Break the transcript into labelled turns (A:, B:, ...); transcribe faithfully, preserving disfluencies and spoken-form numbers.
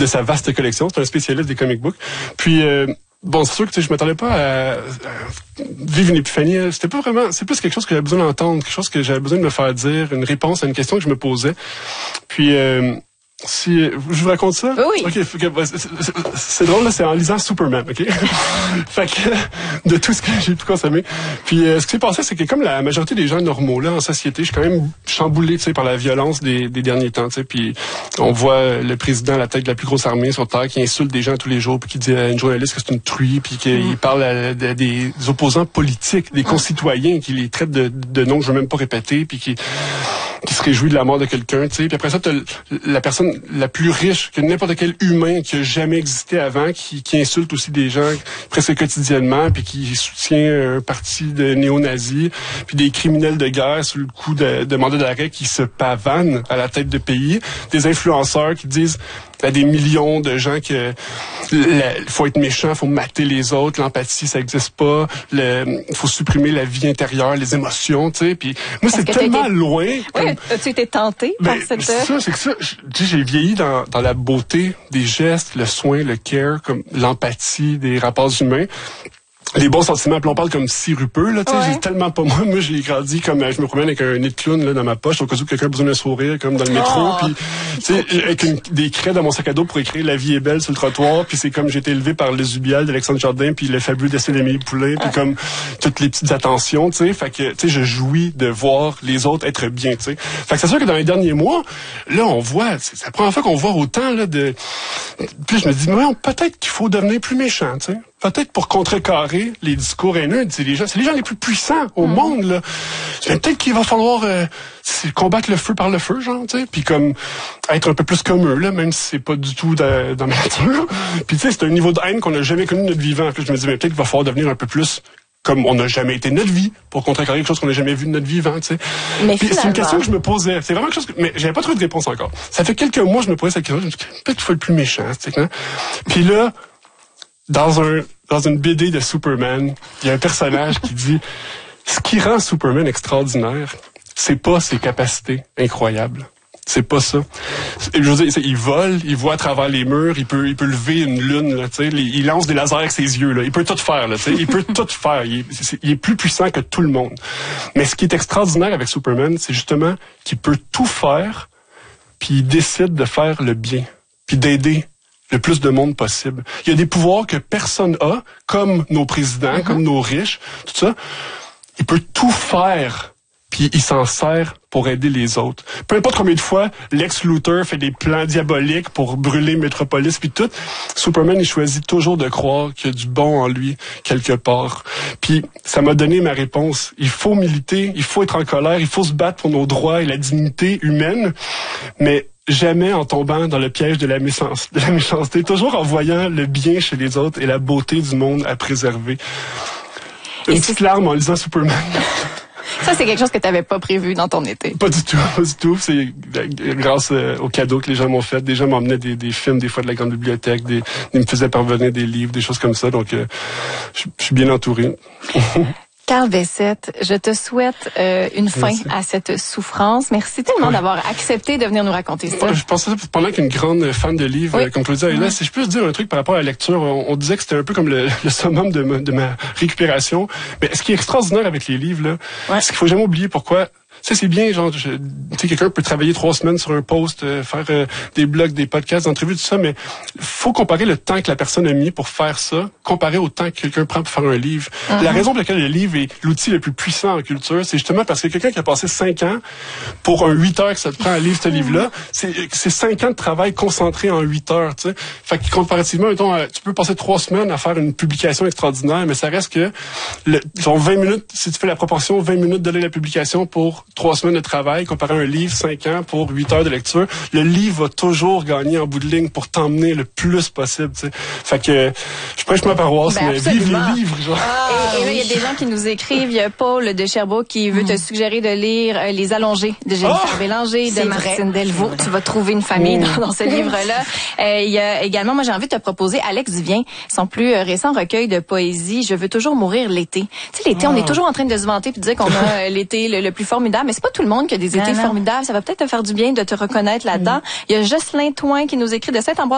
A: de sa vaste collection. C'est un spécialiste des comic books. Puis euh, bon, c'est sûr que tu sais, je m'attendais pas à, à vivre une épiphanie. C'était pas vraiment, c'est plus quelque chose que j'avais besoin d'entendre, quelque chose que j'avais besoin de me faire dire, une réponse à une question que je me posais. Puis euh, si je vous raconte ça,
B: oui.
A: Ok, c'est, c'est, c'est drôle là, c'est en lisant Superman, ok. Fait que de tout ce que j'ai pu consommer. Puis euh, ce qui s'est passé, c'est que comme la majorité des gens normaux là en société, je suis quand même chamboulé, tu sais, par la violence des, des derniers temps, tu sais. Puis on voit le président à la tête de la plus grosse armée sur terre qui insulte des gens tous les jours, puis qui dit à une journaliste que c'est une truie, puis qu'il mm. parle à, à des opposants politiques, des concitoyens, qui les traite de, de noms que je veux même pas répéter, puis qui qui se réjouit de la mort de quelqu'un, tu sais. Puis après ça, t'as la personne la plus riche que n'importe quel humain qui a jamais existé avant, qui, qui insulte aussi des gens presque quotidiennement, puis qui soutient un parti de néo-nazis, puis des criminels de guerre sous le coup de, de mandat d'arrêt qui se pavanent à la tête de pays, des influenceurs qui disent à des millions de gens que il faut être méchant, faut mater les autres, l'empathie ça existe pas, il faut supprimer la vie intérieure, les émotions, tu sais. Puis moi c'est tellement été... loin.
B: Oui,
A: comme...
B: as-tu été tenté par
A: ben,
B: cette...
A: C'est ça, c'est que ça. Je, j'ai vieilli dans, dans la beauté des gestes, le soin, le care, comme l'empathie des rapports humains. Les bons sentiments, puis on parle comme sirupeux, là, tu sais, ouais. J'ai tellement pas moi, moi j'ai grandi comme, je me promène avec un nez de clown, là, dans ma poche, au cas où quelqu'un a besoin d'un sourire, comme dans le métro, oh. Puis, tu sais, avec une, des craies dans mon sac à dos pour écrire La vie est belle sur le trottoir, puis c'est comme j'ai été élevé par le Zubial d'Alexandre Jardin, puis le fabuleux dessin d'Émilie Poulain, puis comme toutes les petites attentions, tu sais, fait que, tu sais, je jouis de voir les autres être bien, tu sais. Fait que c'est sûr que dans les derniers mois, là, on voit, c'est la première fois qu'on voit autant, là, de, puis je me dis, mais peut-être qu'il faut devenir plus méchant, tu sais. Peut-être pour contrecarrer les discours haineux, c'est les gens, c'est les gens les plus puissants au mmh. monde, là. Mais peut-être qu'il va falloir euh, combattre le feu par le feu, genre, tu sais, puis comme être un peu plus comme eux, là, même si c'est pas du tout de, dans ma nature. Puis tu sais, c'est un niveau de haine qu'on n'a jamais connu de notre vivant. Puis je me dis, mais peut-être qu'il va falloir devenir un peu plus comme on n'a jamais été de notre vie, pour contrecarrer quelque chose qu'on n'a jamais vu de notre vivant, tu sais.
B: Mais
A: puis c'est une question que je me posais. C'est vraiment quelque chose que, mais j'avais pas trouvé de réponse encore. Ça fait quelques mois que je me posais cette question. Je me dis, peut-être qu'il faut être plus méchant, tu sais. Puis là, dans un dans une B D de Superman, il y a un personnage qui dit ce qui rend Superman extraordinaire, c'est pas ses capacités incroyables. C'est pas ça. Je veux dire, il vole, il voit à travers les murs, il peut il peut lever une lune, là, tu sais, il lance des lasers avec ses yeux, là, il peut tout faire, là, tu sais, il peut tout faire, il est, c'est, il est plus puissant que tout le monde. Mais ce qui est extraordinaire avec Superman, c'est justement qu'il peut tout faire, puis il décide de faire le bien, puis d'aider le plus de monde possible. Il y a des pouvoirs que personne a, comme nos présidents, mm-hmm. comme nos riches, tout ça. Il peut tout faire, puis il s'en sert pour aider les autres. Peu importe combien de fois Lex Luthor fait des plans diaboliques pour brûler Metropolis, puis tout, Superman, il choisit toujours de croire qu'il y a du bon en lui, quelque part. Puis ça m'a donné ma réponse. Il faut militer, il faut être en colère, il faut se battre pour nos droits et la dignité humaine, mais jamais en tombant dans le piège de la, méchance, de la méchanceté, toujours en voyant le bien chez les autres et la beauté du monde à préserver. Une et petite c'est... larme en lisant Superman.
B: Ça, c'est quelque chose que tu n'avais pas prévu dans ton été.
A: Pas du tout, pas du tout. C'est grâce euh, aux cadeaux que les gens m'ont fait. Des gens m'emmenaient des, des films, des fois de la grande bibliothèque, des, ils me faisaient parvenir des livres, des choses comme ça. Donc, euh, je suis bien entouré.
B: Carl Bessette, je te souhaite euh, une fin Merci. À cette souffrance. Merci tellement ouais. d'avoir accepté de venir nous raconter ça.
A: Je pensais pendant qu'une grande fan de livres, oui. comme Claudia est là, si je peux dire un truc par rapport à la lecture, on, on disait que c'était un peu comme le, le summum de ma, de ma récupération. Mais ce qui est extraordinaire avec les livres, là, ouais. c'est qu'il faut jamais oublier pourquoi. Tu sais, c'est bien, genre, tu sais, quelqu'un peut travailler trois semaines sur un post, euh, faire euh, des blogs, des podcasts, des entrevues, tout ça, mais faut comparer le temps que la personne a mis pour faire ça, comparer au temps que quelqu'un prend pour faire un livre. Uh-huh. La raison pour laquelle le livre est l'outil le plus puissant en culture, c'est justement parce que quelqu'un qui a passé cinq ans pour un huit heures que ça te prend à lire ce livre-là, c'est, c'est cinq ans de travail concentré en huit heures, tu sais. Fait que comparativement, mettons, tu peux passer trois semaines à faire une publication extraordinaire, mais ça reste que, le, genre vingt minutes, si tu fais la proportion, vingt minutes de lire la publication pour trois semaines de travail, comparé à un livre, cinq ans pour huit heures de lecture, le livre va toujours gagner en bout de ligne pour t'emmener le plus possible, tu sais. Fait que, je prêche ma paroisse, ben, mais vive les livres, genre.
B: Ah, et, et là, il y a des gens qui nous écrivent, il y a Paul de Sherbrooke qui veut mmh. te suggérer de lire euh, Les Allongés de Jennifer oh! Bélanger, de Martine Delvaux. Tu vas trouver une famille mmh. dans, dans ce livre-là. Euh, il y a également, moi, j'ai envie de te proposer Alex Duvien, son plus euh, récent recueil de poésie, Je veux toujours mourir l'été. Tu sais, l'été, oh. on est toujours en train de se vanter puis de dire qu'on a euh, l'été le, le plus formidable, mais c'est pas tout le monde qui a des étés non, formidables. Ça va peut-être te faire du bien de te reconnaître là-dedans. Mm. Il y a Jocelyn Toin qui nous écrit de Saint-Ambroise